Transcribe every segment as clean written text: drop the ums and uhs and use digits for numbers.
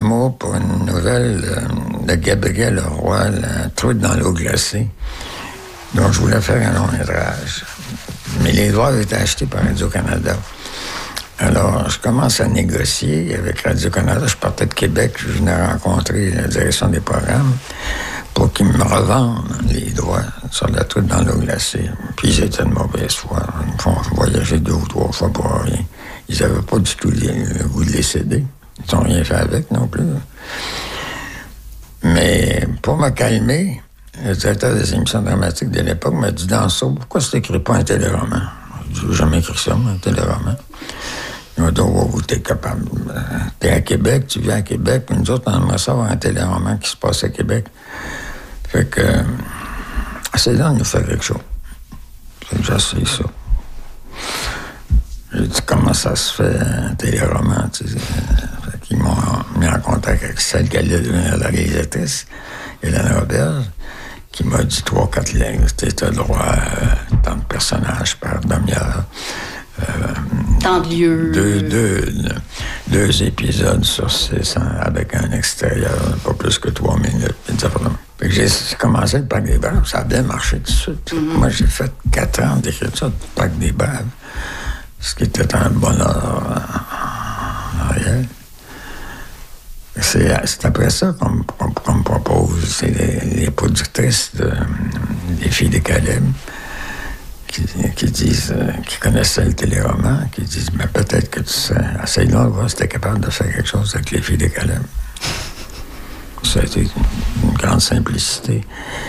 mot pour une nouvelle de Gabriel Roy, Un truc dans l'eau glacée. Donc, je voulais faire un long métrage. Mais les droits étaient achetés par Radio-Canada. Alors, je commence à négocier avec Radio-Canada. Je partais de Québec, je venais rencontrer la direction des programmes pour qu'ils me revendent les droits sur la truite dans l'eau glacée. Puis ils étaient de mauvaise foi. Ils me font voyager 2 ou 3 fois pour rien. Ils n'avaient pas du tout le goût de les céder. Ils n'ont rien fait avec non plus. Mais pour me calmer, le directeur des émissions dramatiques de l'époque m'a dit, Danseau, pourquoi tu n'écris pas un téléroman? Je n'ai jamais écrit ça, un téléroman. Il m'a dit, oh, t'es capable. T'es à Québec, tu viens à Québec, puis nous autres, on aimerait savoir un téléroman qui se passe à Québec. Fait que, c'est là de nous faire quelque chose. Fait que j'essaie ça. J'ai dit, comment ça se fait, un téléroman, tu sais. Fait qu'ils m'ont mis en contact avec celle qui allait devenir la réalisatrice, Hélène Roberge, qui m'a dit 3-4 lignes. C'était le droit à tant de personnages par demi-heure. Tant de lieux. Deux épisodes sur 6 avec un extérieur, pas plus que 3 minutes. Fait que j'ai commencé le Parc des Braves, ça a bien marché tout de suite. Moi, j'ai fait 4 ans d'écriture du Parc des Braves, ce qui était un bonheur en réel. C'est après ça qu'on me propose. C'est les productrices des Filles de Caleb qui disent, qui connaissaient le téléroman, qui disent, mais peut-être que tu sais, essaye-là de voir si t'es capable de faire quelque chose avec les Filles de Caleb. Ça a été une grande simplicité.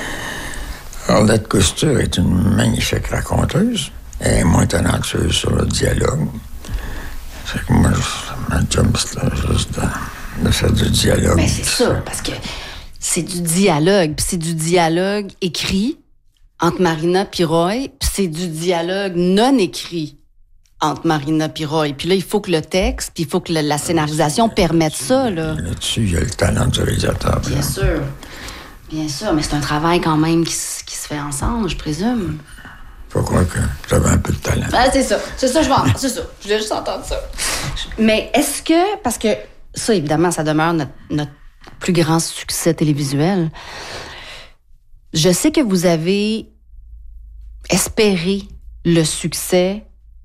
Arlette Couture est une magnifique raconteuse. Elle est moins talentueuse sur le dialogue. Fait que moi, ma job, c'était juste de faire du dialogue. Mais c'est ça, parce que c'est du dialogue, puis c'est du dialogue écrit entre Marina et Roy, puis c'est du dialogue non écrit entre Marina et Roy. Puis là, il faut que le texte, puis il faut que la scénarisation permette ça, là. Là-dessus, il y a le talent du réalisateur. Bien sûr. Bien sûr, mais c'est un travail quand même qui se fait ensemble, je présume. Faut croire que j'avais un peu de talent. Ah, c'est ça, je vais entendre, c'est ça. Je voulais juste entendre ça. Mais est-ce que, parce que ça, évidemment, ça demeure notre plus grand succès télévisuel, je sais que vous avez espéré le succès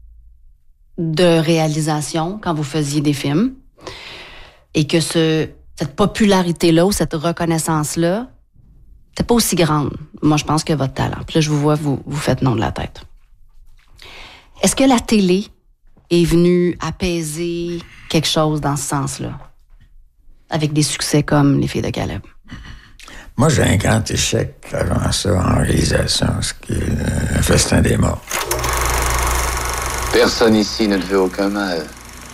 de réalisation quand vous faisiez des films et que cette popularité-là ou cette reconnaissance-là n'était pas aussi grande, moi, je pense, que votre talent. Puis là, je vous vois, vous faites non de la tête. Est-ce que la télé est venue apaiser quelque chose dans ce sens-là, avec des succès comme Les Filles de Caleb? Moi, j'ai un grand échec avant ça en réalisation, ce qui est le Festin des morts. Personne ici ne te veut aucun mal.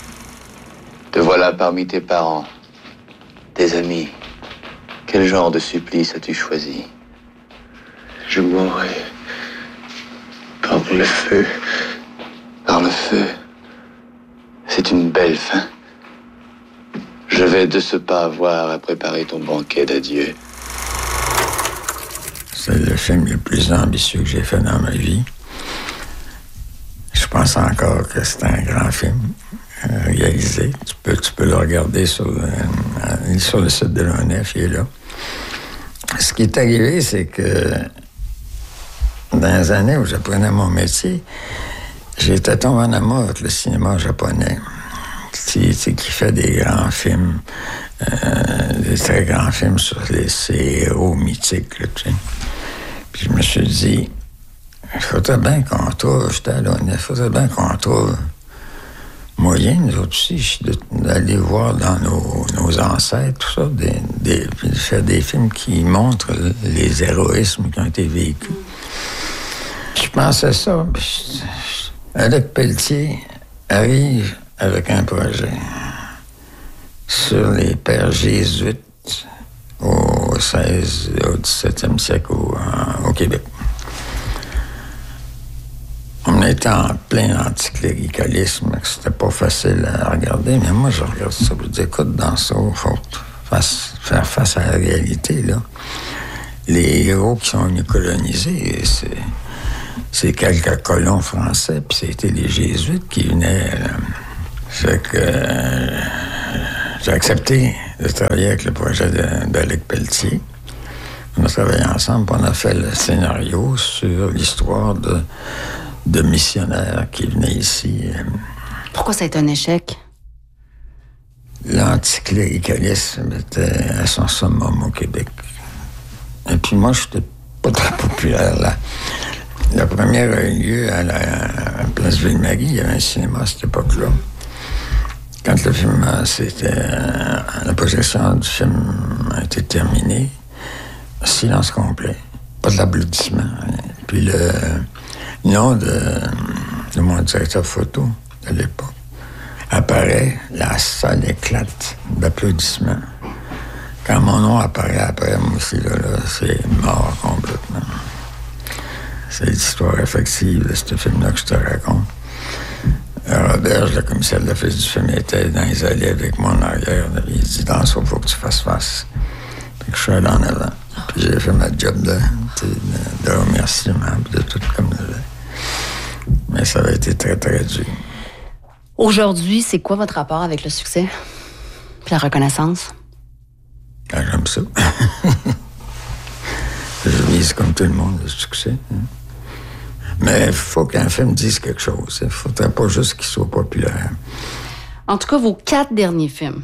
Te voilà parmi tes parents, tes amis. Quel genre de supplice as-tu choisi? Je mourrai par le feu. Par le feu. C'est une belle fin. Je vais de ce pas avoir à préparer ton banquet d'adieu. C'est le film le plus ambitieux que j'ai fait dans ma vie. Je pense encore que c'est un grand film réalisé. Tu peux le regarder sur le site de l'ONF, il est là. Ce qui est arrivé, c'est que dans les années où j'apprenais mon métier, j'étais tombé en amour avec le cinéma japonais, qui fait des grands films, des très grands films sur ces héros mythiques, là, tu sais. Puis je me suis dit, il faudrait bien qu'on trouve, j'étais à l'ONF, il faudrait bien qu'on trouve moyen, nous autres aussi, d'aller voir dans nos ancêtres, tout ça, de faire des films qui montrent les héroïsmes qui ont été vécus. Je pensais ça, puis Alec Pelletier arrive avec un projet sur les pères jésuites au 16 et au 17e siècle au Québec. On était en plein anticléricalisme, c'était pas facile à regarder, mais moi, je regarde ça, je dis, écoute, dans ça, il faut faire face à la réalité, là. Les héros qui sont venus coloniser, c'est quelques colons français, puis c'était les jésuites qui venaient. Fait que j'ai accepté J'ai travaillé avec le projet d'Alec Pelletier. On a travaillé ensemble, puis on a fait le scénario sur l'histoire de missionnaires qui venaient ici. Pourquoi ça a été un échec? L'anticléricalisme était à son summum au Québec. Et puis moi, je n'étais pas très populaire là. La première a eu lieu à la Place Ville-Marie. Il y avait un cinéma à cette époque-là. Quand le film, la projection du film a été terminée, silence complet. Pas d'applaudissements. Puis le nom de mon directeur photo de l'époque apparaît, la salle éclate d'applaudissements. Quand mon nom apparaît après, moi aussi, là, c'est mort complètement. C'est l'histoire effective de ce film-là que je te raconte. Robert, le commissaire de l'office du film, était dans les allées avec moi en arrière. Il dit, dans ça, il faut que tu fasses face. Puis que je suis allé en avant. Puis j'ai fait ma job de remerciement, puis de tout comme ça. Mais ça avait été très, très dur. Aujourd'hui, c'est quoi votre rapport avec le succès? Puis la reconnaissance? Ah, j'aime ça. Je vise comme tout le monde le succès. Mais il faut qu'un film dise quelque chose. Il ne faudrait pas juste qu'il soit populaire. En tout cas, vos 4 derniers films.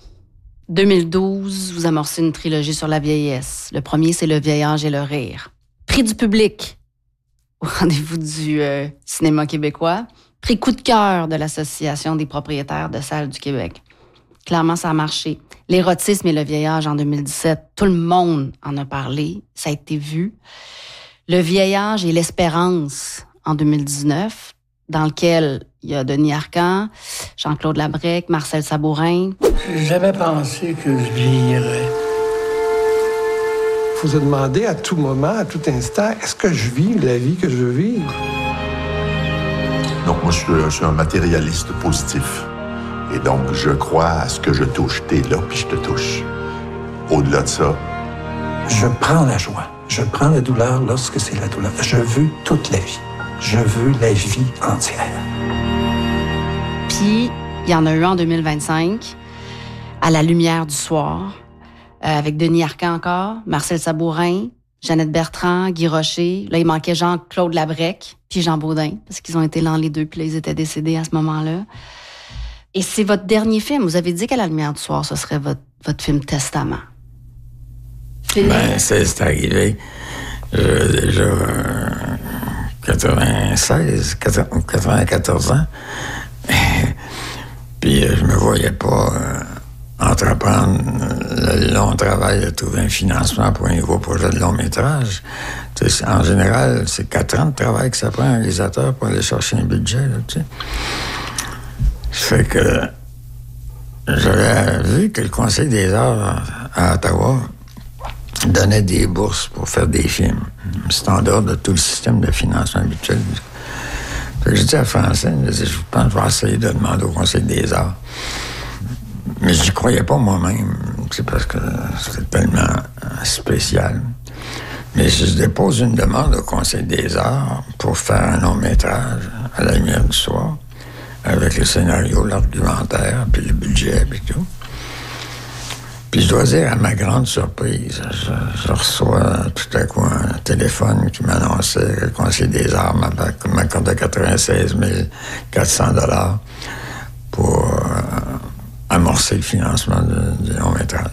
2012, vous amorcez une trilogie sur la vieillesse. Le premier, c'est Le vieil âge et le rire. Prix du public au rendez-vous du cinéma québécois. Prix coup de cœur de l'Association des propriétaires de salles du Québec. Clairement, ça a marché. L'érotisme et le vieil âge en 2017, tout le monde en a parlé. Ça a été vu. Le vieil âge et l'espérance en 2019, dans lequel il y a Denis Arcand, Jean-Claude Labrec, Marcel Sabourin. J'ai jamais pensé que je vieillirais. Il faut se demander à tout moment, à tout instant, est-ce que je vis la vie que je veux vivre? Donc, moi, je suis un matérialiste positif. Et donc, je crois à ce que je touche. T'es là, puis je te touche. Au-delà de ça... Je prends la joie. Je prends la douleur lorsque c'est la douleur. Je veux toute la vie. Je veux la vie entière. Puis, il y en a eu en 2025, À la lumière du soir, avec Denis Arcand encore, Marcel Sabourin, Jeannette Bertrand, Guy Rocher. Là, il manquait Jean-Claude Labrec, puis Jean Baudin, parce qu'ils ont été là les deux, puis là, ils étaient décédés à ce moment-là. Et c'est votre dernier film. Vous avez dit qu'À la lumière du soir, ce serait votre film testament. Ben, c'est arrivé. Déjà 94 ans. Puis je me voyais pas entreprendre le long travail de trouver un financement pour un nouveau projet de long métrage. En général, c'est 4 ans de travail que ça prend un réalisateur pour aller chercher un budget. Là, tu sais. Fait que j'avais vu que le Conseil des arts à Ottawa donnait des bourses pour faire des films. C'est en dehors de tout le système de financement habituel. Fait que je dis à Francine, je pense que je vais essayer de demander au Conseil des arts. Mais je n'y croyais pas moi-même, c'est parce que c'était tellement spécial. Mais je dépose une demande au Conseil des arts pour faire un long-métrage à la lumière du soir, avec le scénario, l'argumentaire, puis le budget, puis tout. Puis je dois dire, à ma grande surprise, je reçois tout à coup un téléphone qui m'annonçait que le Conseil des arts m'accordait 96 400 $ pour amorcer le financement du long-métrage.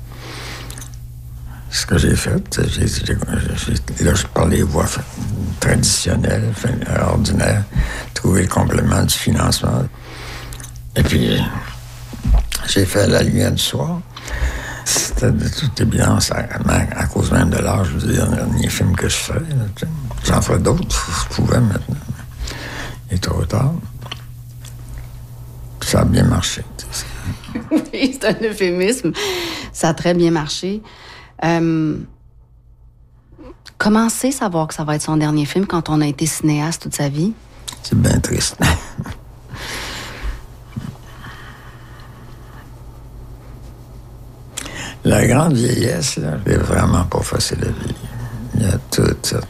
Ce que j'ai fait, là, je parlais voix traditionnelles, ordinaires, trouver le complément du financement. Et puis, j'ai fait La lumière du soir. C'était de toute évidence, à cause même de l'âge, je veux dire, le dernier film que je fais. J'en ferai d'autres, je pouvais maintenant. Il est trop tard. Ça a bien marché. Oui, c'est un euphémisme. Ça a très bien marché. Comment c'est savoir que ça va être son dernier film quand on a été cinéaste toute sa vie? C'est bien triste. La grande vieillesse, là, c'est vraiment pas facile à vivre. Il y a toutes sortes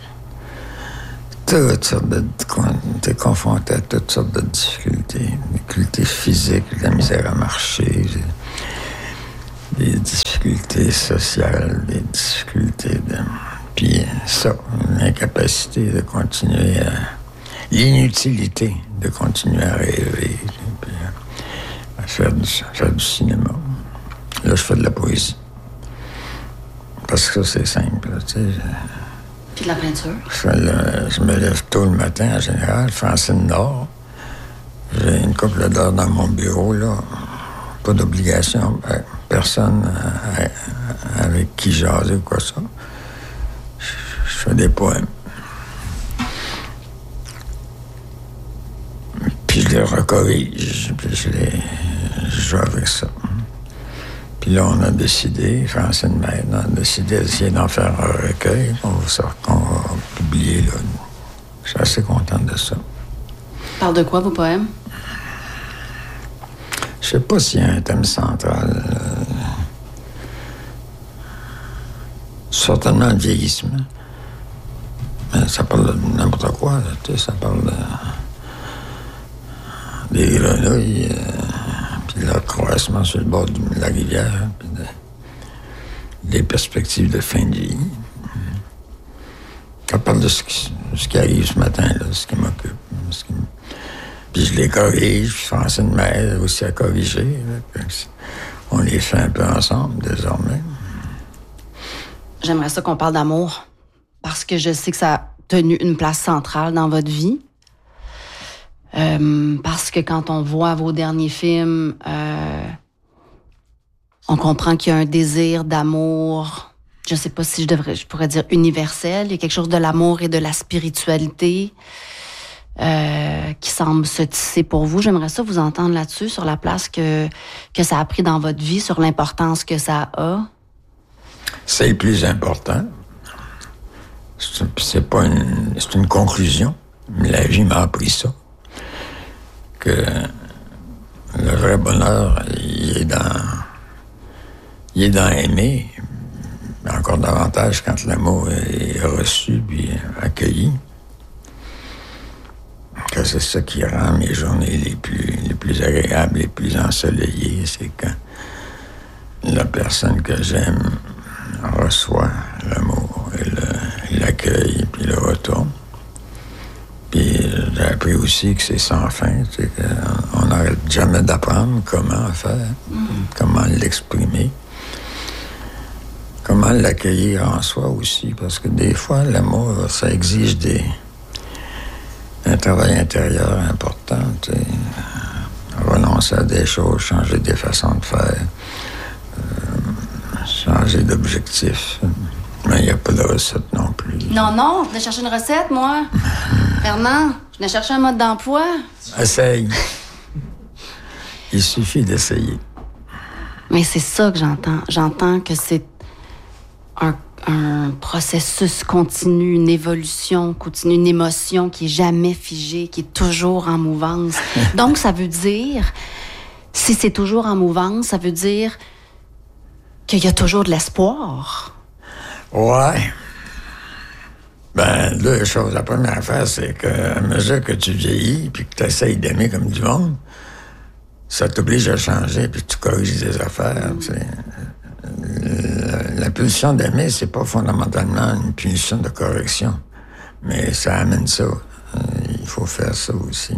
de... T'es confronté à toutes sortes de difficultés. Difficultés physiques, la misère à marcher. des difficultés sociales, des difficultés de... Puis ça, l'incapacité de continuer à... L'inutilité de continuer à rêver, puis à faire du cinéma. Là, je fais de la poésie. Parce que c'est simple, tu sais. Puis de la peinture? Je me lève tôt le matin, en général, Francine Nord. J'ai une couple d'heures dans mon bureau, là. Pas d'obligation, personne avec qui jaser ou quoi ça. Je fais des poèmes. Puis je les recorrige, puis je joue avec ça. Puis là, on a décidé, Francine Maître, on a décidé d'essayer d'en faire un recueil qu'on va publier, là. Je suis assez content de ça. Parle de quoi, vos poèmes? Je sais pas s'il y a un thème central. Certainement le vieillissement. Mais ça parle de n'importe quoi, là, tu sais, ça parle des grenouilles, puis leur croissement sur le bord de la rivière, puis des perspectives de fin de vie. Ça parle de ce qui arrive ce matin, là, ce qui m'occupe. Puis je les corrige, puis Francine m'aide aussi à corriger. Là, on les fait un peu ensemble, désormais. J'aimerais ça qu'on parle d'amour, parce que je sais que ça a tenu une place centrale dans votre vie. Parce que quand on voit vos derniers films, on comprend qu'il y a un désir d'amour, je sais pas si je pourrais dire universel. Il y a quelque chose de l'amour et de la spiritualité qui semble se tisser pour vous. J'aimerais ça vous entendre là-dessus, sur la place que ça a pris dans votre vie, sur l'importance que ça a. C'est le plus important. C'est une conclusion. La vie m'a appris ça. Que le vrai bonheur, il est dans aimer, mais encore davantage quand l'amour est reçu puis accueilli. Que c'est ça qui rend mes journées les plus agréables, les plus ensoleillées, c'est quand la personne que j'aime reçoit l'amour et l'accueil puis le retourne. Puis j'ai appris aussi que c'est sans fin, tu sais, qu'on n'arrête jamais d'apprendre comment faire, comment l'exprimer, comment l'accueillir en soi aussi, parce que des fois, l'amour, ça exige un travail intérieur important, tu sais, renoncer à des choses, changer des façons de faire, changer d'objectif. Mais il n'y a pas de recette non plus. Non, je venais chercher une recette, moi. Fernand, je venais chercher un mode d'emploi. Essaye. Il suffit d'essayer. Mais c'est ça que j'entends. J'entends que c'est un processus continu, une évolution continue, une émotion qui est jamais figée, qui est toujours en mouvance. Donc, ça veut dire, si c'est toujours en mouvance, ça veut dire qu'il y a toujours de l'espoir. Ouais. Ben, deux choses. La première affaire, c'est qu'à mesure que tu vieillis puis que tu essayes d'aimer comme du monde, ça t'oblige à changer puis tu corriges des affaires, tu sais. La pulsion d'aimer, c'est pas fondamentalement une pulsion de correction, mais ça amène ça. Il faut faire ça aussi.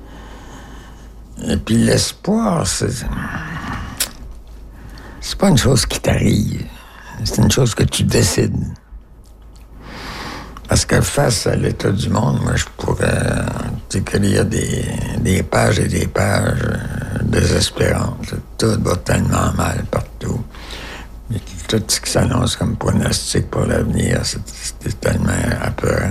Et puis l'espoir, c'est pas une chose qui t'arrive. C'est une chose que tu décides. Parce que face à l'état du monde, moi, je pourrais dire qu'il y a des pages et des pages désespérantes. Tout va tellement mal partout. Et tout ce qui s'annonce comme pronostic pour l'avenir, c'est tellement apeurant.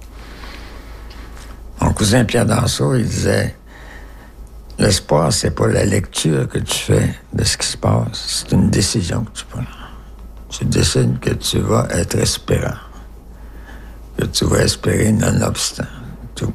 Mon cousin Pierre Danseau, il disait, l'espoir, c'est pas la lecture que tu fais de ce qui se passe, c'est une décision que tu prends. Tu décides que tu vas être espérant, que tu vas espérer nonobstant tout.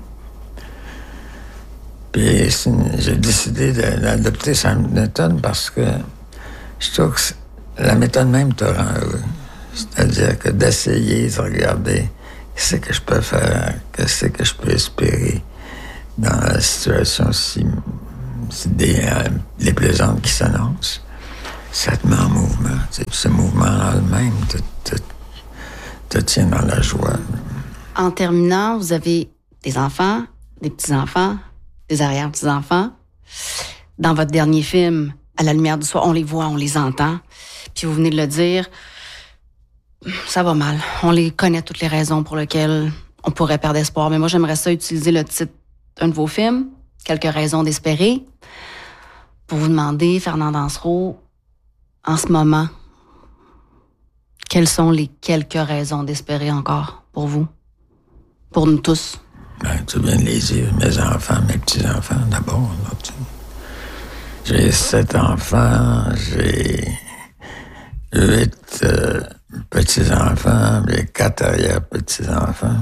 Puis j'ai décidé d'adopter sa méthode parce que je trouve que la méthode même te rend heureux. C'est-à-dire que d'essayer de regarder qu'est-ce que je peux faire, qu'est-ce que je peux espérer dans la situation si déplaisante qui s'annonce. ça te met en mouvement. Ce mouvement-là même te tient dans la joie. En terminant, vous avez des enfants, des petits-enfants, des arrière-petits-enfants. Dans votre dernier film, À la lumière du soir, on les voit, on les entend. Puis vous venez de le dire, ça va mal. On les connaît toutes les raisons pour lesquelles on pourrait perdre espoir. Mais moi, j'aimerais ça utiliser le titre d'un de vos films, Quelques raisons d'espérer, pour vous demander, Fernand Dansereau, en ce moment, quelles sont les quelques raisons d'espérer encore pour vous, pour nous tous? Ben, tu viens de les dire, mes enfants, mes petits-enfants, d'abord. J'ai 7 enfants, j'ai 8 petits-enfants, j'ai 4 arrière-petits-enfants.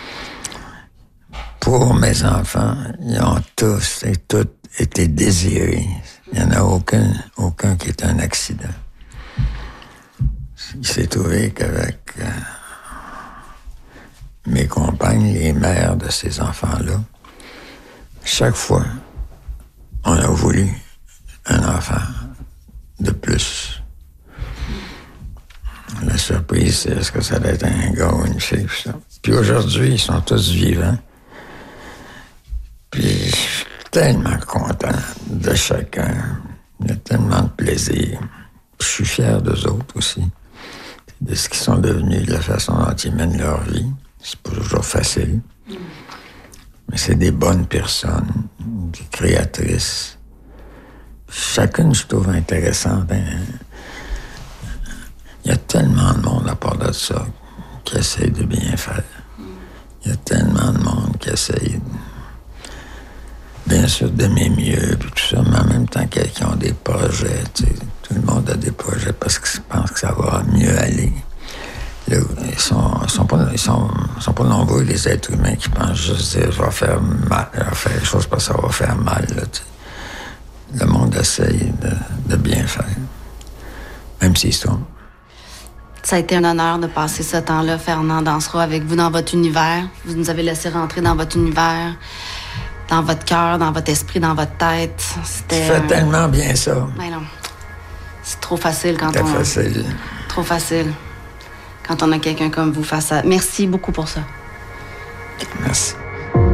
Pour mes enfants, ils ont tous et toutes été désirés. Il n'y en a aucun qui est un accident. Il s'est trouvé qu'avec mes compagnes, les mères de ces enfants-là, chaque fois, on a voulu un enfant de plus. La surprise, c'est est-ce que ça va être un gars ou une fille, ça. Puis aujourd'hui, ils sont tous vivants. Puis je suis tellement content de chacun. Il y a tellement de plaisir. Je suis fier d'eux autres aussi, de ce qu'ils sont devenus, de la façon dont ils mènent leur vie. C'est pas toujours facile. Mais c'est des bonnes personnes, des créatrices. Chacune, je trouve, intéressante. Il y a tellement de monde à part de ça qui essaye de bien faire. Il y a tellement de monde qui essaye, bien sûr, d'aimer mieux, puis tout ça, mais en même temps qui ont des projets. Tu sais, tout le monde a des projets parce qu'ils pensent que ça va mieux aller. Là, ils sont pas nombreux, les êtres humains, qui pensent juste dire je vais faire mal, je vais faire les choses parce que ça va faire mal. Là, tu sais. Le monde essaye de bien faire, même s'ils se trompent. Ça a été un honneur de passer ce temps-là, Fernand Dansereau, avec vous dans votre univers. Vous nous avez laissé rentrer dans votre univers, dans votre cœur, dans votre esprit, dans votre tête. Tu fais tellement bien ça. Mais non, c'est trop facile quand C'est facile. Trop facile. Quand on a quelqu'un comme vous face à... Merci beaucoup pour ça. Merci.